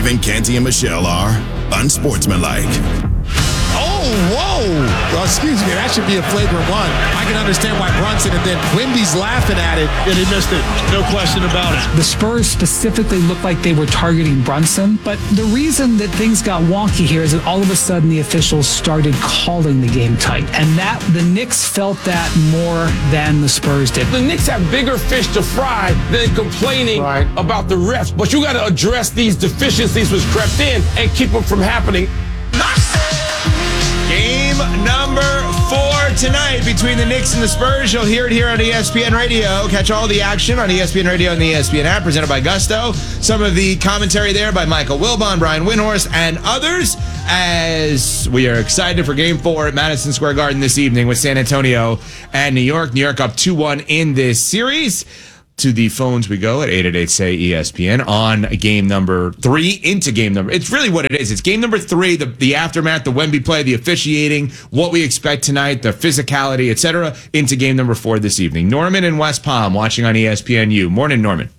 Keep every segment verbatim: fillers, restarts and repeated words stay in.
Evan, Canty, and Michelle are unsportsmanlike. Oh, whoa. Well, excuse me, that should be a flagrant one. I can understand why Brunson and then Wemby's laughing at it. And he missed it. No question about it. The Spurs specifically looked like they were targeting Brunson, but the reason that things got wonky here is that all of a sudden the officials started calling the game tight, and that the Knicks felt that more than the Spurs did. The Knicks have bigger fish to fry than complaining right. about the refs, but you got to address these deficiencies which crept in and keep them from happening. Game number four tonight between the Knicks and the Spurs. You'll hear it here on E S P N Radio. Catch all the action on E S P N Radio and the E S P N app, presented by Gusto. Some of the commentary there by Michael Wilbon, Brian Windhorst, and others, as we are excited for Game four at Madison Square Garden this evening with San Antonio and New York. New York up two one in this series. To the phones we go at eight eight eight, S A Y, E S P N on game number three into game number. It's really what it is. It's game number three, the, the aftermath, the Wemby play, the officiating, what we expect tonight, the physicality, et cetera, into game number four this evening. Norman in West Palm watching on E S P N U. Morning, Norman.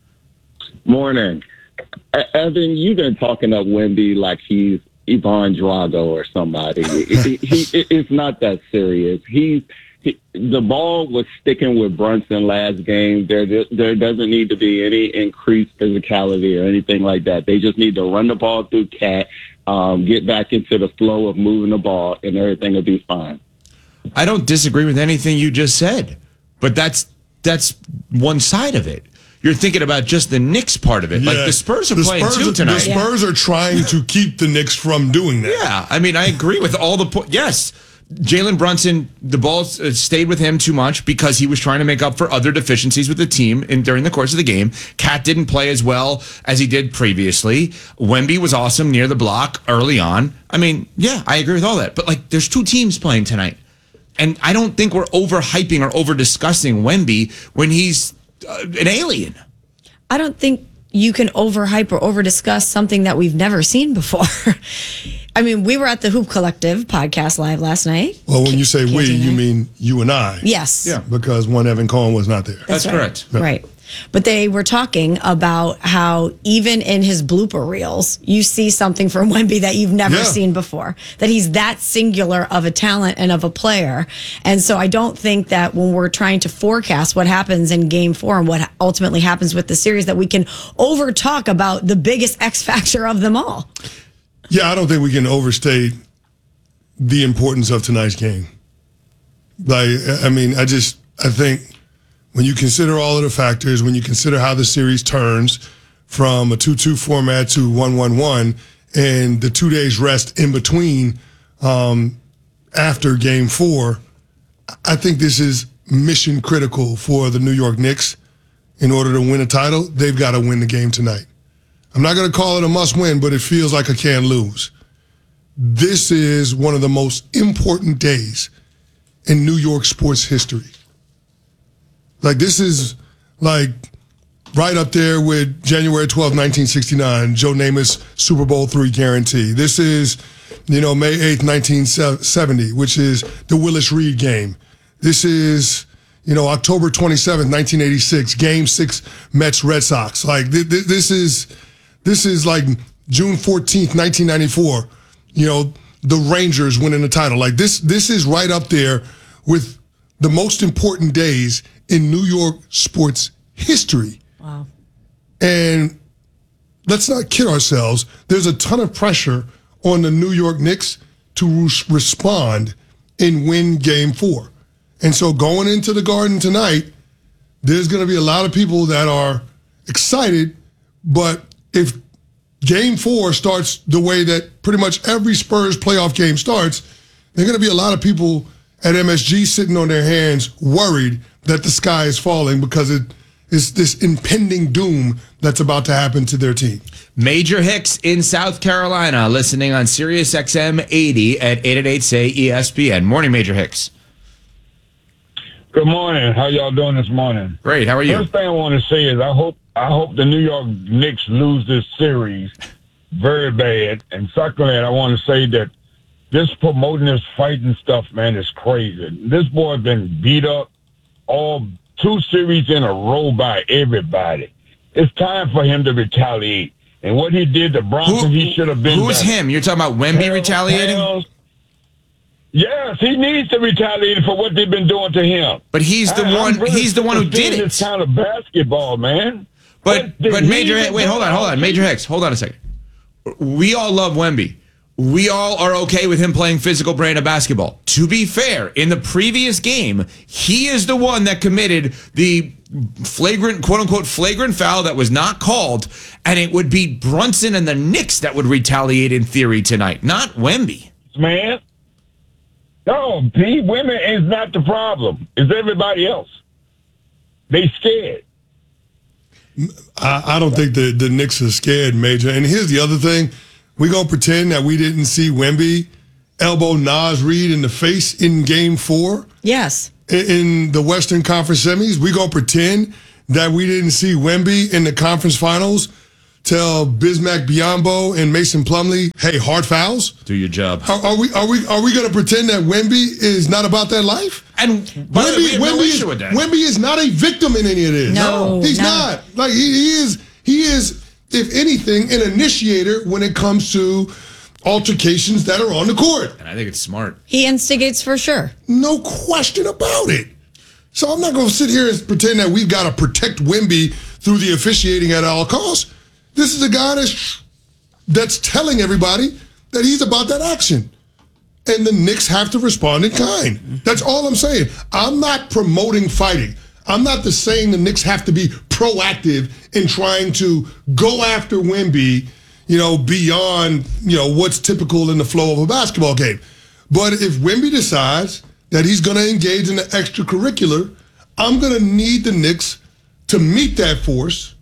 Morning. Evan, you've been talking up Wemby like he's Ivan Drago or somebody. he, he, it's not that serious. He's He, the ball was sticking with Brunson last game. There, there doesn't need to be any increased physicality or anything like that. They just need to run the ball through Cat, um, get back into the flow of moving the ball, and everything will be fine. I don't disagree with anything you just said, but that's that's one side of it. You're thinking about just the Knicks part of it. Yeah. Like the Spurs are the playing Spurs, too tonight. The Spurs yeah. are trying to keep the Knicks from doing that. Yeah, I mean, I agree with all the points. Yes. Jalen Brunson, the ball stayed with him too much because he was trying to make up for other deficiencies with the team in, during the course of the game. Cat didn't play as well as he did previously. Wemby was awesome near the block early on. I mean, yeah, I agree with all that. But, like, there's two teams playing tonight. And I don't think we're overhyping or over-discussing Wemby when he's uh, an alien. I don't think you can overhype or over-discuss something that we've never seen before. I mean, we were at the Hoop Collective podcast live last night. Well, when you say we, you mean you and I. Yes. Yeah. Because one Evan Cohen was not there. That's, That's right. correct. Right. But they were talking about how even in his blooper reels, you see something from Wemby that you've never yeah. seen before, that he's that singular of a talent and of a player. And so I don't think that when we're trying to forecast what happens in game four and what ultimately happens with the series, that we can over talk about the biggest X factor of them all. Yeah, I don't think we can overstate the importance of tonight's game. Like, I mean, I just, I think when you consider all of the factors, when you consider how the series turns from a two two format to one one one, and the two days rest in between um, after game four, I think this is mission critical for the New York Knicks. In order to win a title, they've got to win the game tonight. I'm not going to call it a must win, but it feels like a can lose. This is one of the most important days in New York sports history. Like, this is like right up there with January twelfth, nineteen sixty-nine, Joe Namath's Super Bowl three guarantee. This is, you know, May eighth, nineteen seventy, which is the Willis Reed game. This is, you know, October twenty-seventh, nineteen eighty-six, Game six, Mets Red Sox. Like, th- th- this is... This is like June fourteenth, nineteen ninety-four, you know, the Rangers winning the title. Like, this this is right up there with the most important days in New York sports history. Wow. And let's not kid ourselves. There's a ton of pressure on the New York Knicks to re- respond and win game four. And so going into the Garden tonight, there's going to be a lot of people that are excited, but if game four starts the way that pretty much every Spurs playoff game starts, there are going to be a lot of people at M S G sitting on their hands worried that the sky is falling because it is this impending doom that's about to happen to their team. Major Hicks in South Carolina listening on Sirius X M eighty at eight eight eight, S A Y, E S P N. Morning, Major Hicks. Good morning. How y'all doing this morning? Great. How are you? First thing I want to say is I hope I hope the New York Knicks lose this series very bad. And secondly, I want to say that this promoting this fighting stuff, man, is crazy. This boy been beat up all two series in a row by everybody. It's time for him to retaliate. And what he did to Bronson, Who- he should have been Who's better. him? You're talking about Wemby Hell, retaliating? hell, Yes, he needs to retaliate for what they've been doing to him. But he's the I- I'm one. really He's the one who sick of seeing did it. This kind of basketball, man. But What did but he Major even wait, do hold on, hold on. Major Hicks, hold on a second. We all love Wemby. We all are okay with him playing physical brand of basketball. To be fair, in the previous game, he is the one that committed the flagrant, quote unquote, flagrant foul that was not called, and it would be Brunson and the Knicks that would retaliate in theory tonight, not Wemby. Man. No, Pete, women is not the problem. It's everybody else. They scared. I, I don't think the, the Knicks are scared, Major. And here's the other thing. We're going to pretend that we didn't see Wemby elbow Naz Reid in the face in game four Yes. in, in the Western Conference semis. We're going to pretend that we didn't see Wemby in the conference finals tell Bismack Biyombo and Mason Plumlee, hey, hard fouls? Do your job. Are, are we are we are we going to pretend that Wemby is not about that life? And by the way, we Wemby, have no Wemby, issue is, with that. Wemby is not a victim in any of this. No, he's no. not. Like he, he is. He is, if anything, an initiator when it comes to altercations that are on the court. And I think it's smart. He instigates for sure. No question about it. So I'm not going to sit here and pretend that we've got to protect Wemby through the officiating at all costs. This is a guy that's that's telling everybody that he's about that action. And the Knicks have to respond in kind. That's all I'm saying. I'm not promoting fighting. I'm not the saying the Knicks have to be proactive in trying to go after Wemby, you know, beyond, you know, what's typical in the flow of a basketball game. But if Wemby decides that he's going to engage in the extracurricular, I'm going to need the Knicks to meet that force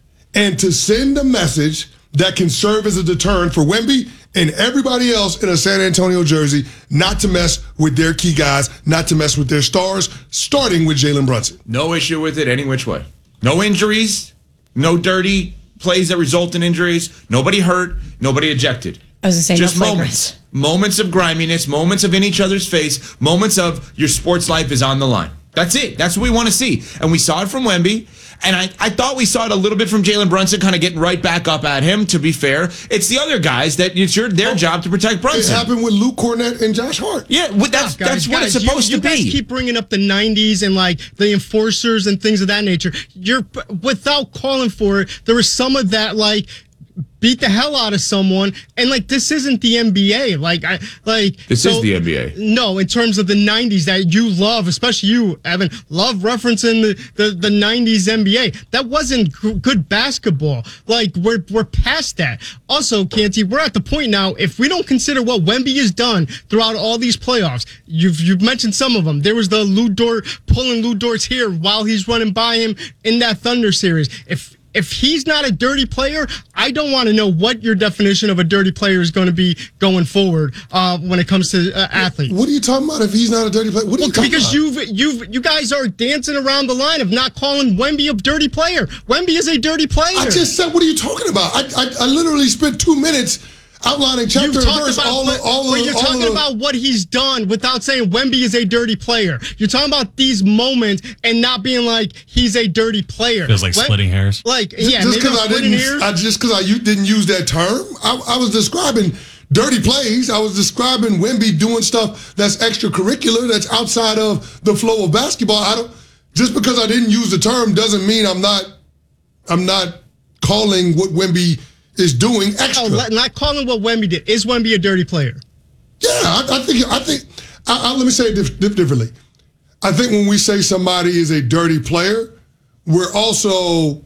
and to send a message that can serve as a deterrent for Wemby and everybody else in a San Antonio jersey not to mess with their key guys, not to mess with their stars, starting with Jalen Brunson. No issue with it any which way. No injuries, no dirty plays that result in injuries, nobody hurt, nobody ejected. I was going to say, Just no moments. flagrants. Moments of griminess, moments of in each other's face, moments of your sports life is on the line. That's it. That's what we want to see. And we saw it from Wemby. And I, I thought we saw it a little bit from Jalen Brunson, kind of getting right back up at him, to be fair. It's the other guys that it's your, their job to protect It Brunson. happened with Luke Cornett and Josh Hart. Yeah, well, that's, Guys, that's what guys, it's supposed you, you to guys be. keep bringing up the nineties and like the enforcers and things of that nature. You're without calling for it. There was some of that like beat the hell out of someone, and like this isn't the N B A. Like I like This so- is the N B A. No, in terms of the nineties that you love, especially you, Evan, love referencing the the, the nineties N B A. That wasn't g- good basketball. Like we're we're past that. Also, Canty, we're at the point now. If we don't consider what Wemby has done throughout all these playoffs, you've you've mentioned some of them. There was the Lou Dort pulling Lou Dort's hair while he's running by him in that Thunder series. If If he's not a dirty player, I don't want to know what your definition of a dirty player is going to be going forward uh, when it comes to uh, athletes. What are you talking about if he's not a dirty player? What are Well, you talking because about? you've you've you guys are dancing around the line of not calling Wemby a dirty player. Wemby is a dirty player. I just said, what are you talking about? I I, I literally spent two minutes outlining chapter You've and talked verse about, all but, the, all but the, you're all talking the, about what he's done without saying Wemby is a dirty player. You're talking about these moments and not being like he's a dirty player. Feels like Wem- splitting hairs. Like Just- yeah, just maybe because I splitting didn't, hairs. I, just because I u- didn't use that term, I, I was describing dirty plays. I was describing Wemby doing stuff that's extracurricular, that's outside of the flow of basketball. I don't. Just because I didn't use the term doesn't mean I'm not. I'm not calling what Wemby is doing extra. Oh, not- not calling what Wemby did. Is Wemby a dirty player? Yeah, I, I think. I think. I, I, let me say it dif- dif- differently. I think when we say somebody is a dirty player, we're also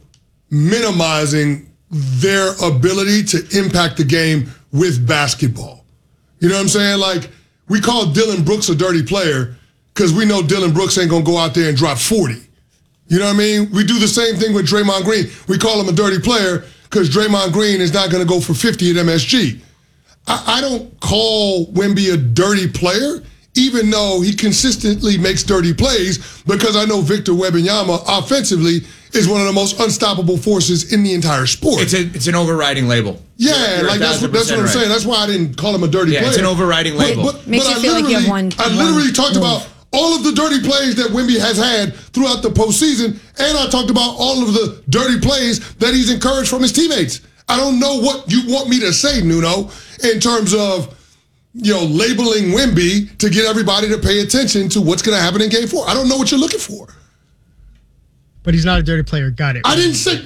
minimizing their ability to impact the game with basketball. You know what I'm saying? Like, we call Dylan Brooks a dirty player because we know Dylan Brooks ain't gonna go out there and drop forty. You know what I mean? We do the same thing with Draymond Green. We call him a dirty player because Draymond Green is not going to go for fifty at M S G. I, I don't call Wemby a dirty player, even though he consistently makes dirty plays, because I know Victor Wembanyama offensively is one of the most unstoppable forces in the entire sport. It's a it's an overriding label. Yeah, You're like that's what, that's what I'm one thousand percent saying. That's why I didn't call him a dirty Yeah, player. it's an overriding But- label. But, Makes but you I feel like you have literally- one- I literally one talked move. about all of the dirty plays that Wemby has had throughout the postseason, and I talked about all of the dirty plays that he's encouraged from his teammates. I don't know what you want me to say, Nuno, in terms of, you know, labeling Wemby to get everybody to pay attention to what's going to happen in game four. I don't know what you're looking for. But he's not a dirty player. Got it. I didn't say.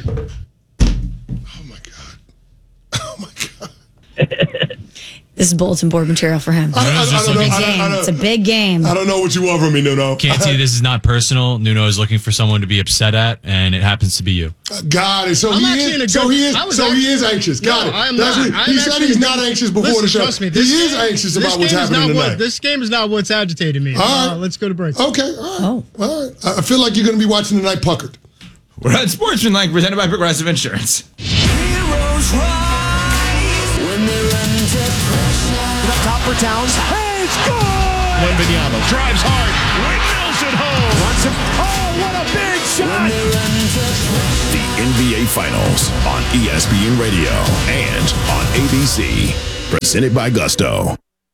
Oh, my God. Oh, my God. This is bulletin board material for him. I, I, I, I don't know. Big I, game. I, I, It's a big game. I don't know what you want from me, Nuno. Canty, this is not personal. Nuno is looking for someone to be upset at, and it happens to be you. Got it. So I'm he actually in a is. So good- he is. I was So he actually- is anxious. Got No, it. I'm That's not. what- I'm he said actually he's in a not good- anxious before Listen, the show. trust me, he this is game- anxious this about what's game is happening not tonight. what- This game is not what's agitating me. All right. Uh, let's go to break. Okay. All right. Oh. All right. I I feel like you're going to be watching tonight puckered. We're on Sportsmanlike, presented by Progressive Insurance. Heroes rise when they run to pressure. The top for Towns. Hey, it's good! Wembanyama drives hard, windmills it home. Wants him. Oh, what a big shot! The N B A Finals on E S P N Radio and on A B C. Presented by Gusto.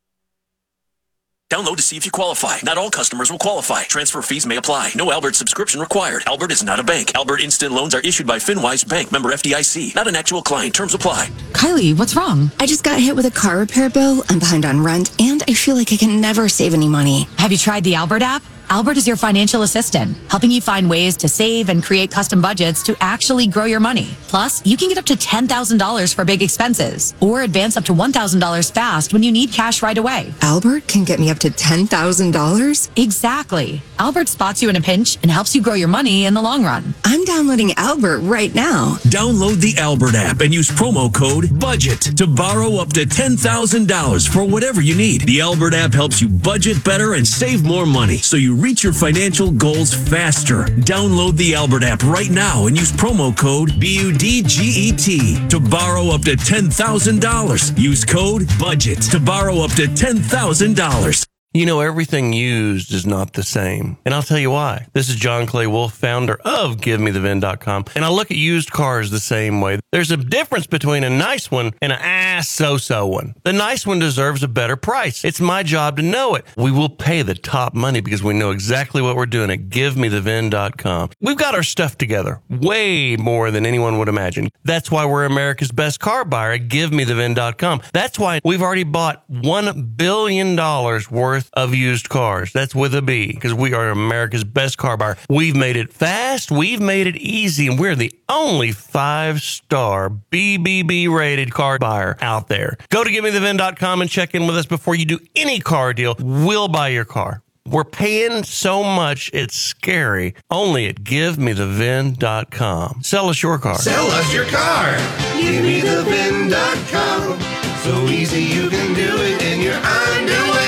Download to see if you qualify. Not all customers will qualify. Transfer fees may apply. No Albert subscription required. Albert is not a bank. Albert Instant Loans are issued by FinWise Bank, member F D I C. Not an actual client. Terms apply. Kylie, what's wrong? I just got hit with a car repair bill. I'm behind on rent, and I feel like I can never save any money. Have you tried the Albert app? Albert is your financial assistant, helping you find ways to save and create custom budgets to actually grow your money. Plus, you can get up to ten thousand dollars for big expenses or advance up to one thousand dollars fast when you need cash right away. Albert can get me up to ten thousand dollars? Exactly. Albert spots you in a pinch and helps you grow your money in the long run. I'm downloading Albert right now. Download the Albert app and use promo code BUDGET to borrow up to ten thousand dollars for whatever you need. The Albert app helps you budget better and save more money so you reach your financial goals faster. Download the Albert app right now and use promo code B U D G E T to borrow up to ten thousand dollars. Use code BUDGET to borrow up to ten thousand dollars. You know, everything used is not the same. And I'll tell you why. This is John Clay Wolf, founder of Give Me The V I N dot com. And I look at used cars the same way. There's a difference between a nice one and an ah so-so one. The nice one deserves a better price. It's my job to know it. We will pay the top money because we know exactly what we're doing at Give Me The V I N dot com. We've got our stuff together way more than anyone would imagine. That's why we're America's best car buyer at Give Me The V I N dot com. That's why we've already bought one billion dollars worth of used cars. That's with a B, because we are America's best car buyer. We've made it fast, we've made it easy, and we're the only five-star B B B rated car buyer out there. Go to Give Me The V I N dot com and check in with us before you do any car deal. We'll buy your car. We're paying so much, it's scary. Only at Give Me The V I N dot com. Sell us your car. Sell us your car. Give me the V I N dot com. So easy you can do it in your underwear.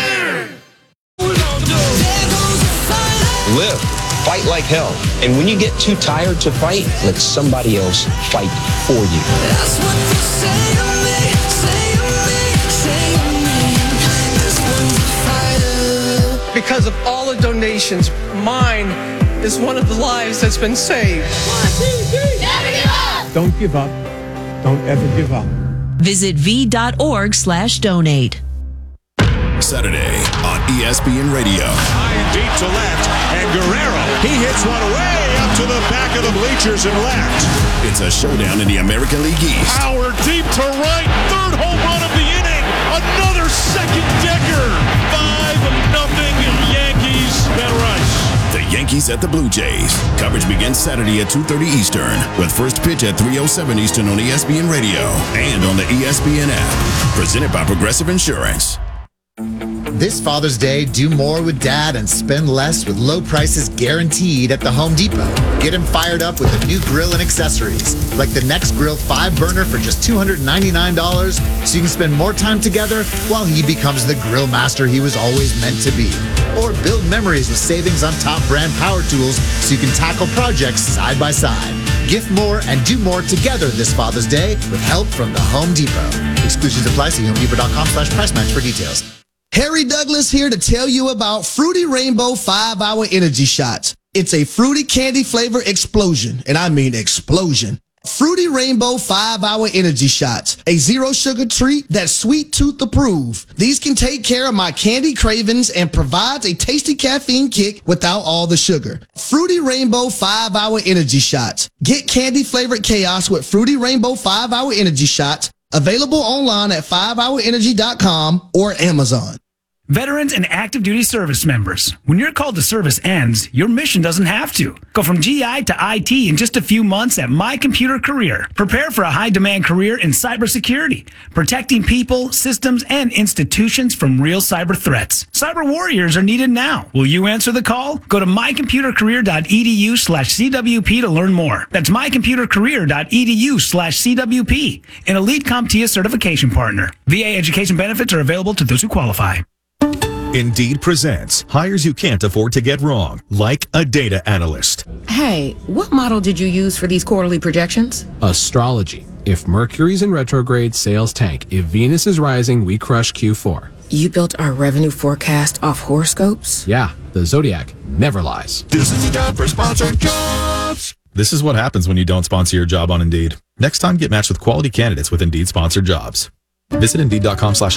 Live. Fight like hell. And when you get too tired to fight, let somebody else fight for you. That's what you say to me, say to me, say to me. This one's a fighter. Because of all the donations, mine is one of the lives that's been saved. One, two, three. Never give up. Don't give up. Don't ever give up. Visit v.org slash donate. Saturday on E S P N Radio. High and deep to left, and Guerrero, he hits one way up to the back of the bleachers and left. It's a showdown in the American League East. Power deep to right, third home run of the inning, another second decker. Five nothing Yankees, Ben Rice. The Yankees at the Blue Jays. Coverage begins Saturday at two thirty Eastern with first pitch at three oh seven Eastern on E S P N Radio and on the E S P N app. Presented by Progressive Insurance. This Father's Day, do more with Dad and spend less with low prices guaranteed at the Home Depot. Get him fired up with a new grill and accessories, like the Next Grill five burner for just two hundred ninety-nine dollars, so you can spend more time together while he becomes the grill master he was always meant to be. Or build memories with savings on top brand power tools so you can tackle projects side by side. Gift more and do more together this Father's Day with help from the Home Depot. Exclusions apply. See homedepot.com slash price match for details. Harry Douglas here to tell you about Fruity Rainbow five hour Energy Shots. It's a fruity candy flavor explosion, and I mean explosion. Fruity Rainbow five hour Energy Shots, a zero sugar treat that's sweet tooth approved. These can take care of my candy cravings and provides a tasty caffeine kick without all the sugar. Fruity Rainbow five hour Energy Shots. Get candy flavored chaos with Fruity Rainbow five hour Energy Shots. Available online at five hour energy dot com or Amazon. Veterans and active duty service members, when your call to service ends, your mission doesn't have to. Go from G I to I T in just a few months at My Computer Career. Prepare for a high-demand career in cybersecurity, protecting people, systems, and institutions from real cyber threats. Cyber warriors are needed now. Will you answer the call? Go to my computer career dot e d u slash c w p to learn more. That's my computer career dot e d u slash c w p, an elite CompTIA certification partner. V A education benefits are available to those who qualify. Indeed presents hires you can't afford to get wrong, like a data analyst. Hey, what model did you use for these quarterly projections? Astrology. If Mercury's in retrograde, sales tank. If Venus is rising, we crush Q four. You built our revenue forecast off horoscopes? Yeah, the Zodiac never lies. This is the time for sponsored jobs. This is what happens when you don't sponsor your job on Indeed. Next time, get matched with quality candidates with Indeed sponsored jobs. Visit Indeed dot com slash